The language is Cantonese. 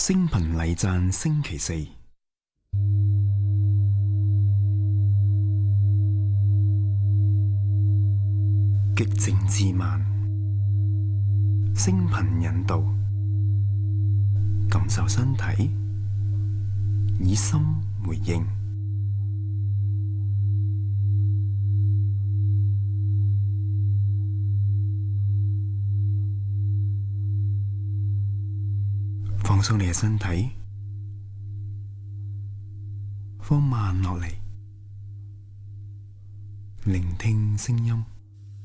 星頻禮讚星期四，極靜自慢，星頻引導，感受身體，以心回應。放鬆你嘅身體，放慢落嚟，聆聽聲音。